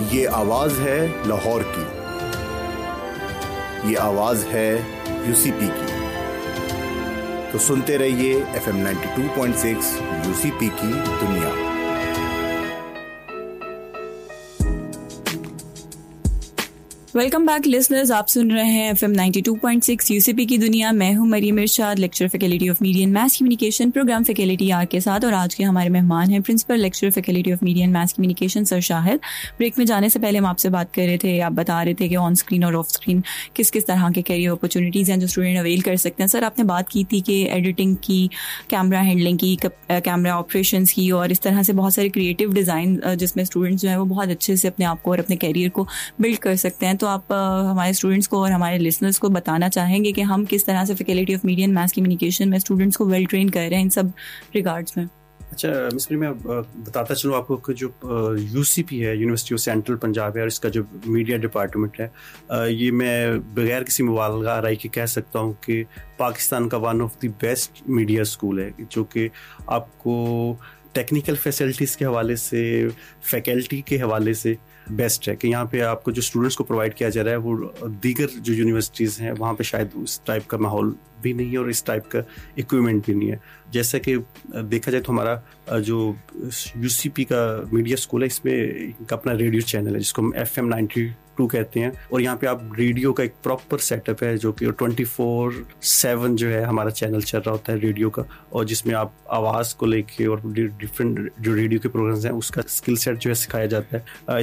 یہ آواز ہے لاہور کی، یہ آواز ہے UCP کی، تو سنتے رہیے FM 92.6 UCP کی دنیا۔ ویلکم بیک لسنرز، آپ سن رہے ہیں FM 92.6 UCP کی دنیا۔ میں ہوں مریم ارشاد، lecture faculty of media and mass communication, programme faculty are کے ساتھ، اور آج کے ہمارے مہمان ہیں principal lecture faculty of media and mass communication sir Shahid. Break میں جانے سے پہلے ہم آپ سے بات کر رہے تھے، آپ بتا رہے تھے کہ آن اسکرین اور آف اسکرین کس کس طرح کے کیریئر اپرچونیٹیز ہیں جو اسٹوڈنٹ اویل کر سکتے ہیں۔ سر آپ نے بات کی تھی کہ ایڈیٹنگ کی، کیمرہ ہینڈلنگ کی، کیمرہ آپریشنس کی، اور اس طرح سے بہت سارے کریٹو ڈیزائن جس میں اسٹوڈنٹس جو ہیں وہ بہت اچھے سے اپنے آپ کو اور اپنے کیریئر کو بلڈ کر سکتے ہیں۔ تو آپ ہمارے اسٹوڈنٹس کو اور ہمارے لسنرس کو بتانا چاہیں گے کہ ہم کس طرح سے faculty of media and mass communication میں اسٹوڈنٹس کو ویل ٹرین کر رہے ہیں ان سب ریگارڈس میں۔ اچھا مس میں بتاتا چلوں آپ کو کہ جو UCP ہے، یونیورسٹی آف سینٹرل پنجاب ہے، اور اس کا جو میڈیا ڈپارٹمنٹ ہے، یہ میں بغیر کسی مبالغہ آرائی کے کہہ سکتا ہوں کہ پاکستان کا one of the best media school ہے، جو کہ آپ کو ٹیکنیکل فیسلٹیز کے حوالے سے، فیکلٹی کے حوالے سے بیسٹ ہے، کہ یہاں پہ آپ کو جو اسٹوڈنٹس کو پرووائڈ کیا جا رہا ہے وہ دیگر جو یونیورسٹیز ہیں وہاں پہ شاید اس ٹائپ کا ماحول بھی نہیں ہے اور اس ٹائپ کا اکوپمنٹ بھی نہیں ہے۔ جیسا کہ دیکھا جائے تو ہمارا جو UCP کا میڈیا اسکول ہے، اس میں اپنا ریڈیو چینل ہے جس کو ہم FM 92 کہتے ہیں، اور یہاں پہ آپ ریڈیو کا ایک پراپر سیٹ اپ ہے جو کہ 24/7 جو ہے ہمارا چینل چل رہا ہوتا ہے ریڈیو کا، اور جس میں آپ آواز کو لے کے اور ڈفرینٹ جو ریڈیو کے پروگرامز ہیں اس کا اسکل سیٹ جو ہے سکھایا جاتا ہے۔